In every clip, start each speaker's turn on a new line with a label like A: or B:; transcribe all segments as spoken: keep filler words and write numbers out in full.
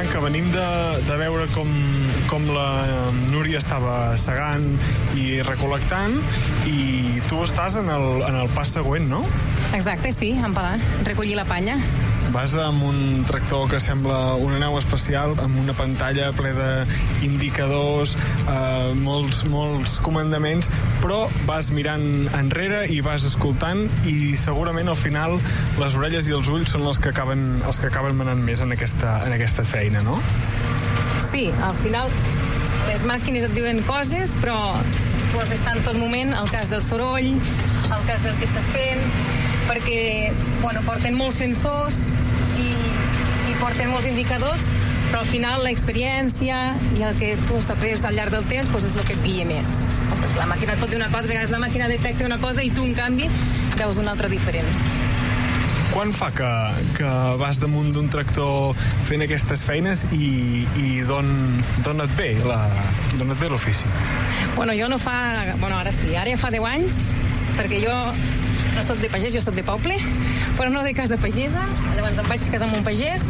A: comentant que venim de, de veure com, com la Núria estava segant i recol·lectant, i tu estàs en el, en el pas següent, no?
B: Exacte, sí, empalar, recollir la palla.
A: Vas amb un tractor que sembla una nau espacial, amb una pantalla ple d'indicadors, eh, molts, molts comandaments, però vas mirant enrere i vas escoltant, i segurament al final les orelles i els ulls són els que acaben, els que acaben manant més en aquesta, en aquesta feina, no?
B: Sí, al final les màquines et diuen coses, però tu has d'estar en tot moment al cas del soroll, al cas del que estàs fent, perquè bueno, porten molts sensors i, i porten molts indicadors, però al final l'experiència i el que tu has après al llarg del temps doncs és el que et guia més. La màquina et pot dir una cosa, a vegades la màquina detecta una cosa i tu, en canvi, veus una altra diferent.
A: Quan fa que, que vas damunt d'un tractor fent aquestes feines i, i d'on, d'on et ve la, d'on et ve l'ofici?
B: Bueno, jo no fa... Bueno, ara sí, ara ja fa deu anys, perquè jo no soc de pagès, jo soc de poble, però no de casa pagesa. Llavors em vaig casar amb un pagès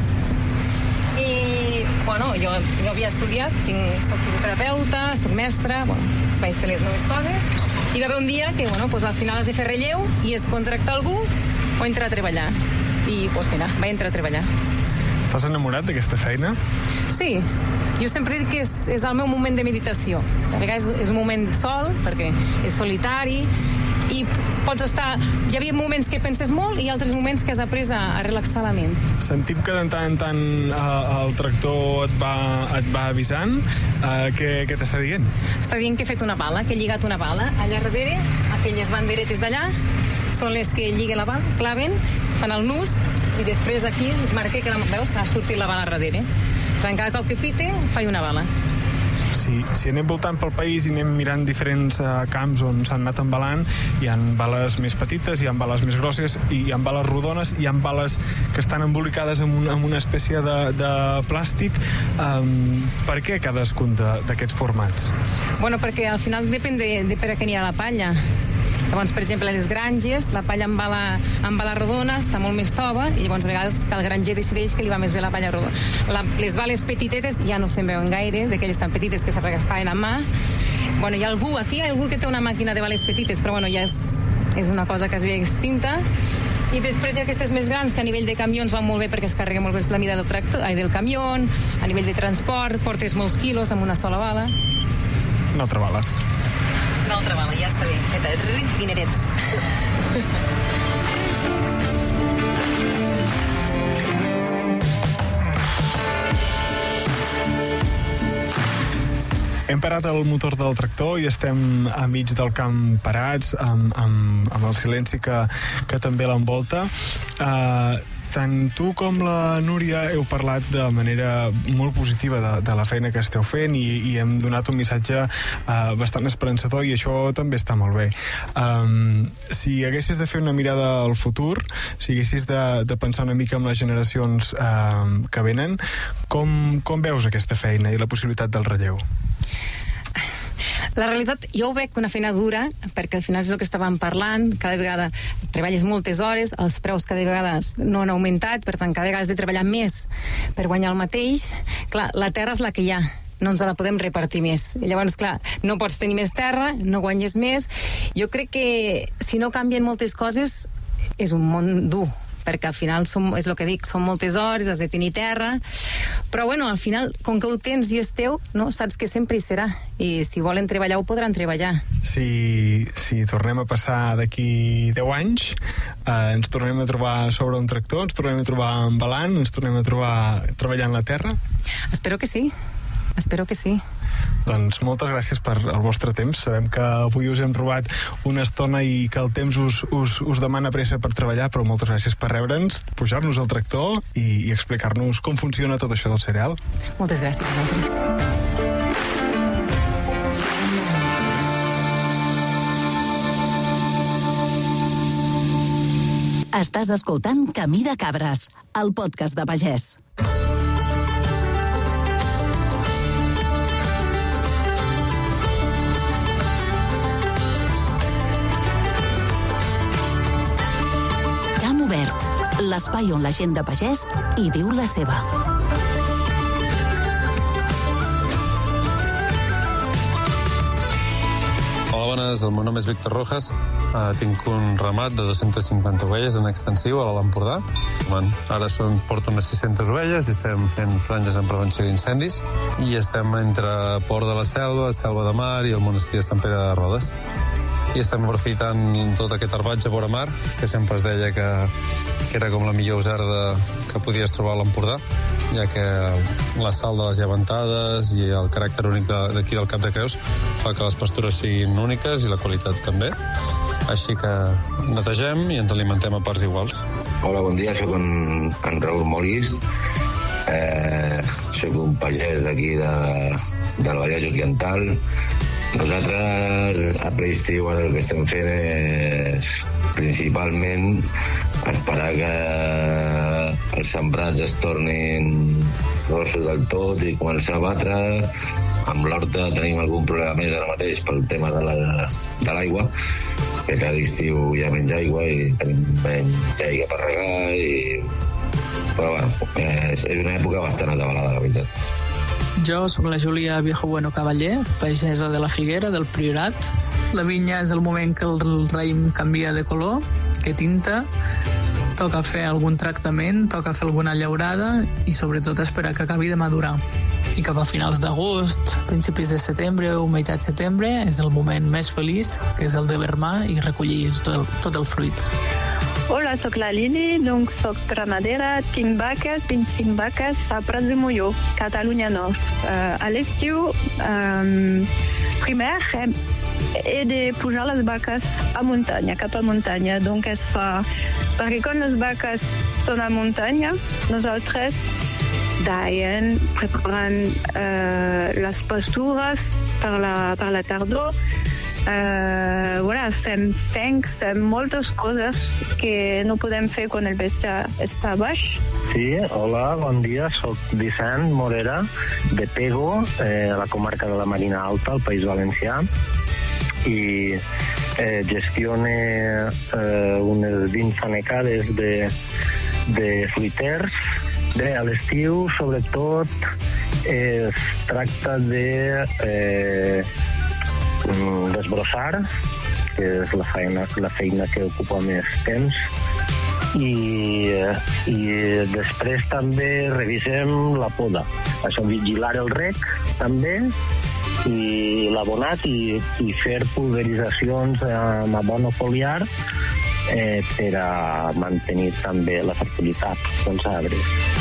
B: i, bueno, jo, jo havia estudiat, tinc, soc fisioterapeuta, soc mestra, bueno, vaig fer les meves coses, i va haver un dia que, bueno, pues, al final has de fer relleu i és contractar algú o entrar a treballar. I, doncs, mira, vaig entrar a treballar.
A: T'has enamorat d'aquesta feina?
B: Sí, jo sempre dic que és, és el meu moment de meditació. A vegades és un moment sol, perquè és solitari, i pots estar... Hi havia moments que penses molt i altres moments que has après a, a relaxar la ment.
A: Sentim que de tant en tant eh, el tractor et va, et va avisant. Eh, què què t'està dient?
B: Està dient que he fet una bala, que he lligat una bala. Allà darrere, aquelles banderetes d'allà, són les que lliguen la bala, claven, fan el nus, i després aquí marca que, la, veus, ha sortit la bala darrere. En cada cop que pite, faig una bala.
A: Si, si anem voltant pel país i anem mirant diferents uh, camps on s'han anat embalant, hi ha bales més petites, hi ha bales més grosses, i hi ha bales rodones, hi ha bales que estan embolicades amb, un, amb una espècie de, de plàstic. Um, per què cadascun d'aquests formats?
B: Bueno, perquè al final depèn de, de per a què n'hi ha la palla. Llavors, per exemple, a les granges, la palla amb bala, amb bala rodona està molt més tova, i llavors a vegades el granger decideix que li va més bé la palla rodona. La, les bales petitetes ja no se'n veuen gaire, d'aquelles tan petites que s'agafen a mà. Bueno, hi ha algú, aquí hi ha algú que té una màquina de bales petites, però bueno, ja és, és una cosa que es ve extinta. I després hi ha aquestes més grans que a nivell de camions van molt bé perquè es carrega molt bé la mida del tractor, ai, del camió, a nivell de transport, portes molts quilos amb una sola bala.
A: Una altra bala.
B: Una altra bala, ja està bé. Feta, dinerets.
A: Hem parat el motor del tractor i estem a mig del camp parats, amb, amb, amb el silenci que, que també l'envolta. Uh, tant tu com la Núria heu parlat de manera molt positiva de, de la feina que esteu fent, i, i hem donat un missatge uh, bastant esperançador, i això també està molt bé. Um, si haguessis de fer una mirada al futur, si haguessis de, de pensar una mica en les generacions uh, que venen, com, com veus aquesta feina i la possibilitat del relleu?
B: La realitat, jo ho veig una feina dura, perquè al final és el que estàvem parlant, cada vegada treballes moltes hores, els preus cada vegada no han augmentat, per tant cada vegada has de treballar més per guanyar el mateix. Clar, la terra és la que hi ha, no ens la podem repartir més. I llavors, clar, no pots tenir més terra, no guanyes més. Jo crec que si no canvien moltes coses, és un món dur, perquè al final som, és el que dic, són moltes hores, has de tenir terra, però bueno, al final, com que ho tens i és teu, no, saps que sempre hi serà, i si volen treballar ho podran treballar.
A: Si, si tornem a passar d'aquí deu anys, eh, ens tornem a trobar sobre un tractor, ens tornem a trobar embalant, ens tornem a trobar treballant la terra?
B: Espero que sí, espero que sí.
A: Doncs moltes gràcies per el vostre temps. Sabem que avui us hem robat una estona i que el temps us, us, us demana pressa per treballar, però moltes gràcies per rebre'ns, pujar-nos al tractor i, i explicar-nos com funciona tot això del cereal.
B: Moltes gràcies a vosaltres.
C: Estàs escoltant Camí de Cabres, el podcast de pagès. Camp Obert, l'espai on la gent de pagès hi diu la seva.
D: Hola, bones. El meu nom és Víctor Rojas. Uh, tinc un ramat de dues-centes cinquanta ovelles en extensiu a l'Alt Empordà. Bueno, ara són, porto unes sis-centes ovelles i estem fent franges en prevenció d'incendis i estem entre Port de la Selva, Selva de Mar i el monestir de Sant Pere de Rodes. I estem aprofitant tot aquest herbatge vora mar, que sempre es deia que, que era com la millor usarda que podies trobar a l'Empordà, ja que la sal de les llevantades i el caràcter únic d'aquí del Cap de Creus fa que les pastures siguin úniques i la qualitat també. Així que netegem i ens alimentem a parts iguals.
E: Hola, bon dia, soc en, en Raül Molís. Eh, soc un pagès d'aquí de, del Vallès Oriental. Nosaltres a ple estiu el que estem fent és principalment esperar que els sembrats es tornin grossos del tot i començar a batre. Amb l'horta tenim algun problema més ara mateix pel tema de la, de l'aigua, que cada estiu hi ha menys aigua i tenim menys aigua per regar i... però bueno, és, és una època bastant atabalada, la veritat.
F: Jo sóc la Júlia Viejo Bueno Cavaller, pagesa de la Figuera, del Priorat. La vinya és el moment que el raïm canvia de color, que tinta, toca fer algun tractament, toca fer alguna llaurada i sobretot esperar que acabi de madurar. I cap a finals d'agost, principis de setembre o meitat setembre és el moment més feliç, que és el de vermar i recollir tot el, tot el fruit.
G: Hola, soc la Lili, donc soc ramadera, tinc vaques, vint-i-cinc vaques a Prats de Molló, Catalunya Nord. Uh, a l'estiu, um, primer hem, he de pujar les vaques a muntanya, cap a muntanya. Donc es fa... Perquè quan les vaques són a muntanya, nosaltres daien, preparant uh, les pastures per la, per la tardor. Uh, voilà, fem fenc, fem moltes coses que no podem fer quan el bestiar està baix.
H: Sí, hola, bon dia, soc Vicent Morera, de Pego, eh, a la comarca de la Marina Alta, al País Valencià, i eh, gestione eh, unes vint fanecades de, de fruiters. Bé, a l'estiu, sobretot, es tracta de... Eh, desbrossar, que és la feina, la feina que ocupa més temps, i, i després també revisem la poda. Això, vigilar el rec també, i l'abonat i, i fer pulveritzacions amb abono foliar eh, per a mantenir també la fertilitat dels arbres.